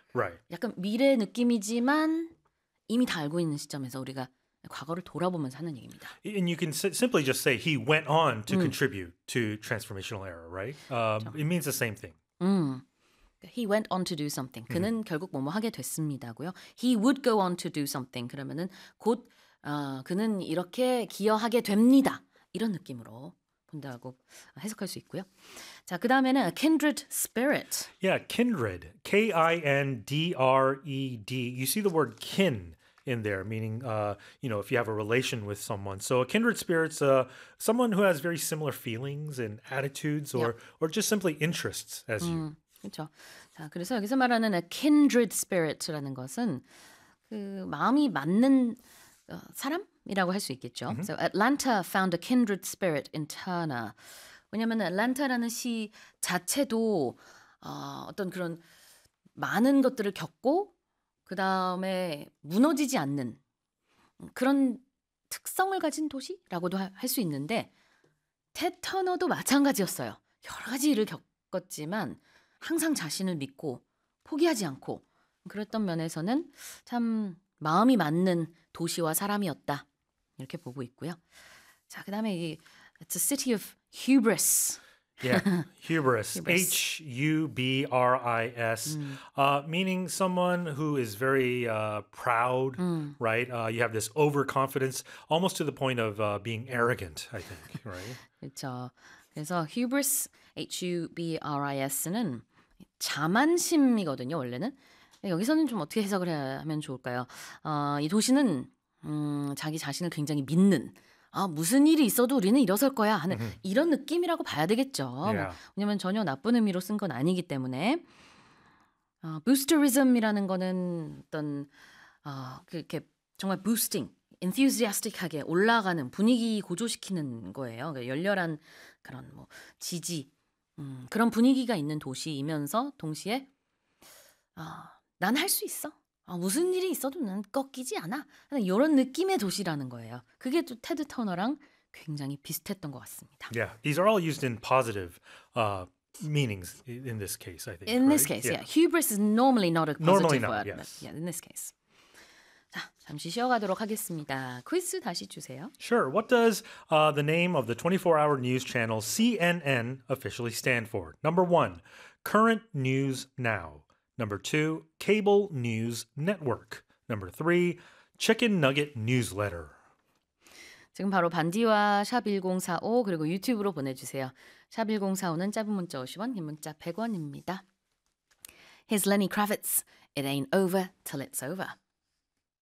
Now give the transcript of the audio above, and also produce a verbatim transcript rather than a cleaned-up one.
Right. 약간 미래 느낌이지만 이미 다 알고 있는 시점에서 우리가 과거를 돌아보면서 하는 얘기입니다. And you can s- simply just say he went on to contribute to transformational error, right? Um, it means the same thing. 음. He went on to do something. 그는 결국 뭐뭐 하게 됐습니다고요. He would go on to do something. 그러면은 곧 어, 그는 이렇게 기여하게 됩니다. 이런 느낌으로 본다고 해석할 수 있고요. 자, 그 다음에는 kindred spirit. Yeah, kindred. K I N D R E D. You see the word kin in there, meaning, uh, you know, if you have a relation with someone. So a kindred spirit's uh, someone who has very similar feelings and attitudes or, or just simply interests as you. 그렇죠. 자, 그래서 여기서 말하는 a kindred spirit라는 것은 그 마음이 맞는 어, 사람이라고 할 수 있겠죠. So Atlanta found a kindred spirit in Turner. 왜냐하면 Atlanta라는 시 자체도 어, 어떤 그런 많은 것들을 겪고 그 다음에 무너지지 않는 그런 특성을 가진 도시라고도 할 수 있는데 텟 터너도 마찬가지였어요. 여러 가지 일을 겪었지만 항상 자신을 믿고 포기하지 않고 그랬던 면에서는 참 마음이 맞는 도시와 사람이었다. 이렇게 보고 있고요. 자, 그다음에 이 It's a city of hubris. Yeah, hubris. Hubris. H U B R I S, uh, meaning someone who is very uh, proud, right? Uh, you have this overconfidence, almost to the point of uh, being arrogant, I think, right? 그렇죠. 그래서 hubris, H U B R I S는 자만심이거든요, 원래는. 여기서는 좀 어떻게 해석을 해야 하면 좋을까요? 어, 이 도시는 음, 자기 자신을 굉장히 믿는 아, 무슨 일이 있어도 우리는 일어설 거야 하는 이런 느낌이라고 봐야 되겠죠. Yeah. 뭐, 왜냐면 전혀 나쁜 의미로 쓴 건 아니기 때문에 어, boosterism이라는 거는 어떤 어, 그렇게 정말 boosting, enthusiastic하게 올라가는 분위기 고조시키는 거예요. 그러니까 열렬한 그런 뭐 지지 음, 그런 분위기가 있는 도시이면서 동시에 아, 난 할 수 있어. 아, 무슨 일이 있어도 난 꺾이지 않아. 이런 느낌의 도시라는 거예요. 그게 또 테드 터너랑 굉장히 비슷했던 것 같습니다. Yeah, these are all used in positive uh, meanings in this case, I think. In right? this case, yeah. Hubris is normally not a positive Normally not, word. yes. But yeah, in this case. 자, 잠시 쉬어가도록 하겠습니다. 퀴즈 다시 주세요. Sure. What does uh, the name of the twenty-four hour news channel C N N officially stand for? Number one, Current News Now. Number two, Cable News Network. Number three, Chicken Nugget Newsletter. 지금 바로 반디와 샵 일공사오 그리고 유튜브로 보내주세요. 샵 일공사오는 짧은 문자 오십 원, 긴 문자 백 원입니다. Here's Lenny Kravitz. It ain't over till it's over.